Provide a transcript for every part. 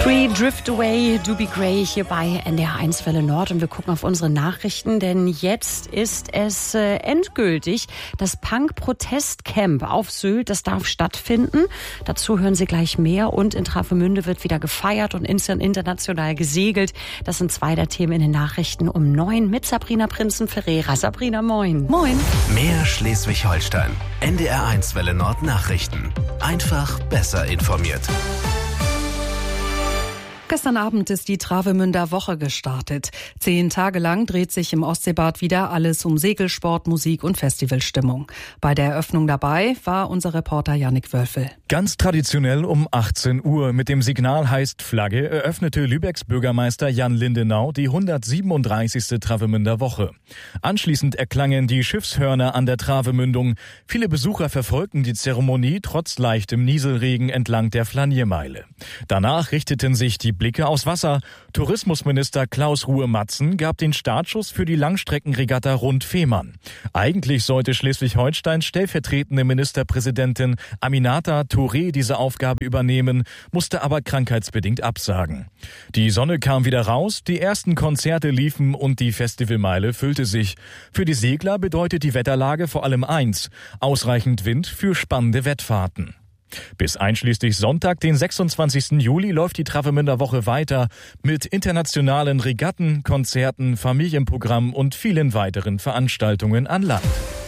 Free Drift Away, Doobie Gray hier bei NDR 1 Welle Nord und wir gucken auf unsere Nachrichten, denn jetzt ist es endgültig. Das Punk-Protest-Camp auf Sylt, das darf stattfinden. Dazu hören Sie gleich mehr und in Travemünde wird wieder gefeiert und international gesegelt. Das sind zwei der Themen in den Nachrichten um 9 mit Sabrina Prinzen-Ferreira. Sabrina, moin. Moin. Mehr Schleswig-Holstein. NDR 1 Welle Nord Nachrichten. Einfach besser informiert. Gestern Abend ist die Travemünder Woche gestartet. 10 Tage lang dreht sich im Ostseebad wieder alles um Segelsport, Musik und Festivalstimmung. Bei der Eröffnung dabei war unser Reporter Jannik Wölfel. Ganz traditionell um 18 Uhr mit dem Signal heißt Flagge eröffnete Lübecks Bürgermeister Jan Lindenau die 137. Travemünder Woche. Anschließend erklangen die Schiffshörner an der Travemündung. Viele Besucher verfolgten die Zeremonie trotz leichtem Nieselregen entlang der Flaniermeile. Danach richteten sich die Blicke aufs Wasser. Tourismusminister Klaus Ruhe-Matzen gab den Startschuss für die Langstreckenregatta rund Fehmarn. Eigentlich sollte Schleswig-Holsteins stellvertretende Ministerpräsidentin Aminata Touré diese Aufgabe übernehmen, musste aber krankheitsbedingt absagen. Die Sonne kam wieder raus, die ersten Konzerte liefen und die Festivalmeile füllte sich. Für die Segler bedeutet die Wetterlage vor allem eins: ausreichend Wind für spannende Wettfahrten. Bis einschließlich Sonntag, den 26. Juli, läuft die Travemünder Woche weiter mit internationalen Regatten, Konzerten, Familienprogramm und vielen weiteren Veranstaltungen an Land.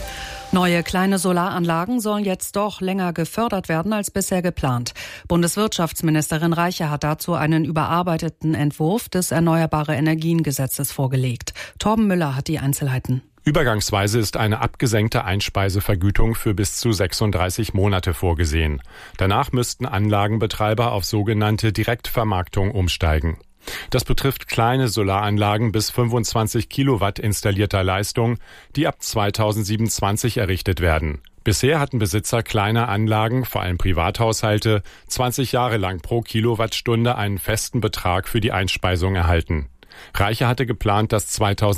Neue kleine Solaranlagen sollen jetzt doch länger gefördert werden als bisher geplant. Bundeswirtschaftsministerin Reiche hat dazu einen überarbeiteten Entwurf des Erneuerbare-Energien-Gesetzes vorgelegt. Torben Müller hat die Einzelheiten. Übergangsweise ist eine abgesenkte Einspeisevergütung für bis zu 36 Monate vorgesehen. Danach müssten Anlagenbetreiber auf sogenannte Direktvermarktung umsteigen. Das betrifft kleine Solaranlagen bis 25 Kilowatt installierter Leistung, die ab 2027 errichtet werden. Bisher hatten Besitzer kleiner Anlagen, vor allem Privathaushalte, 20 Jahre lang pro Kilowattstunde einen festen Betrag für die Einspeisung erhalten. Reiche hatte geplant, das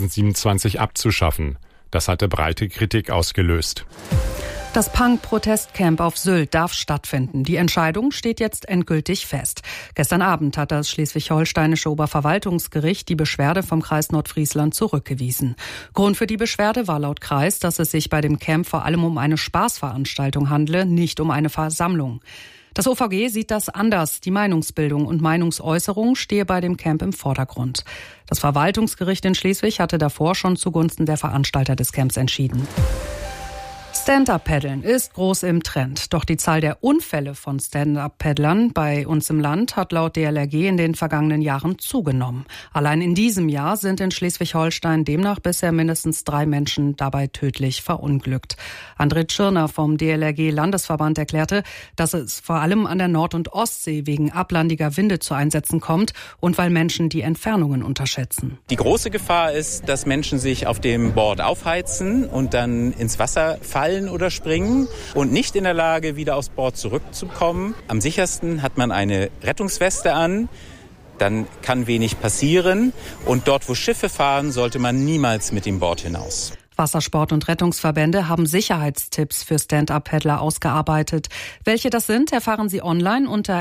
2027 abzuschaffen. Das hatte breite Kritik ausgelöst. Das Punk-Protestcamp auf Sylt darf stattfinden. Die Entscheidung steht jetzt endgültig fest. Gestern Abend hat das schleswig-holsteinische Oberverwaltungsgericht die Beschwerde vom Kreis Nordfriesland zurückgewiesen. Grund für die Beschwerde war laut Kreis, dass es sich bei dem Camp vor allem um eine Spaßveranstaltung handle, nicht um eine Versammlung. Das OVG sieht das anders. Die Meinungsbildung und Meinungsäußerung stehe bei dem Camp im Vordergrund. Das Verwaltungsgericht in Schleswig hatte davor schon zugunsten der Veranstalter des Camps entschieden. Stand-Up-Paddeln ist groß im Trend. Doch die Zahl der Unfälle von Stand-Up-Paddlern bei uns im Land hat laut DLRG in den vergangenen Jahren zugenommen. Allein in diesem Jahr sind in Schleswig-Holstein demnach bisher mindestens 3 Menschen dabei tödlich verunglückt. André Tschirner vom DLRG-Landesverband erklärte, dass es vor allem an der Nord- und Ostsee wegen ablandiger Winde zu Einsätzen kommt und weil Menschen die Entfernungen unterschätzen. Die große Gefahr ist, dass Menschen sich auf dem Board aufheizen und dann ins Wasser fallen oder springen und nicht in der Lage, wieder aufs Board zurückzukommen. Am sichersten hat man eine Rettungsweste an, dann kann wenig passieren und dort, wo Schiffe fahren, sollte man niemals mit dem Board hinaus. Wassersport- und Rettungsverbände haben Sicherheitstipps für Stand-Up-Paddler ausgearbeitet. Welche das sind, erfahren Sie online unter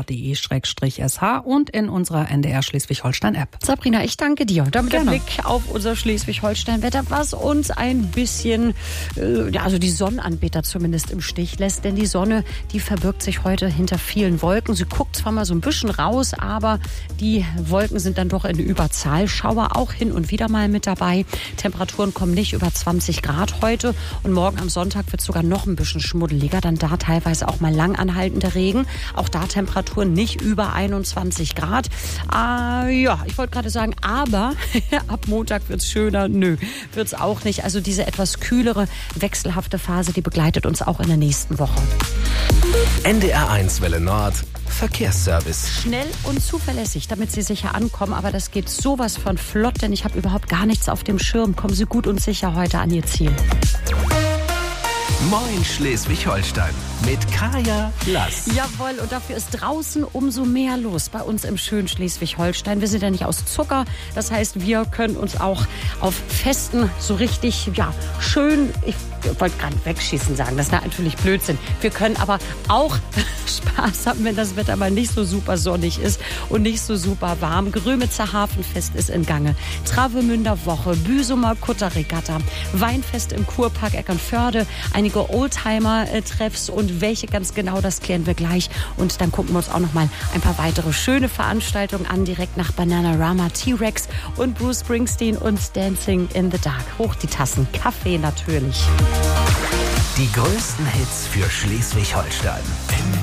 ndr.de/sh und in unserer NDR Schleswig-Holstein-App. Sabrina, ich danke dir. Und damit Gerne. der Blick auf unser Schleswig-Holstein-Wetter, was uns ein bisschen, also die Sonnenanbeter zumindest im Stich lässt. Denn die Sonne, die verbirgt sich heute hinter vielen Wolken. Sie guckt zwar mal so ein bisschen raus, aber die Wolken sind dann doch in Überzahl. Schauer auch hin und wieder mal mit dabei. Temperaturen kommen nicht über 20 Grad heute und morgen am Sonntag wird es sogar noch ein bisschen schmuddeliger, dann da teilweise auch mal lang anhaltender Regen. Auch da Temperaturen nicht über 21 Grad. Ja, ich wollte gerade sagen, aber ab Montag wird es schöner. Nö, wird es auch nicht. Also diese etwas kühlere, wechselhafte Phase, die begleitet uns auch in der nächsten Woche. NDR 1 Welle Nord Verkehrsservice. Schnell und zuverlässig, damit Sie sicher ankommen. Aber das geht sowas von flott, denn ich habe überhaupt gar nichts auf dem Schirm. Kommen Sie gut und sicher heute an Ihr Ziel. Moin Schleswig-Holstein. mit Kaya Lass. Jawohl, und dafür ist draußen umso mehr los bei uns im schönen Schleswig-Holstein. Wir sind ja nicht aus Zucker, das heißt, wir können uns auch auf Festen so richtig, schön, ich wollte gerade wegschießen sagen, das ist natürlich Blödsinn. Wir können aber auch Spaß haben, wenn das Wetter mal nicht so super sonnig ist und nicht so super warm. Grömitzer Hafenfest ist in Gange, Travemünder Woche, Büsumer Kutterregatta, Weinfest im Kurpark Eckernförde, einige Oldtimer-Treffs und welche ganz genau, das klären wir gleich. Und dann gucken wir uns auch noch mal ein paar weitere schöne Veranstaltungen an, direkt nach Bananarama, T-Rex und Bruce Springsteen und Dancing in the Dark. Hoch die Tassen, Kaffee natürlich. Die größten Hits für Schleswig-Holstein.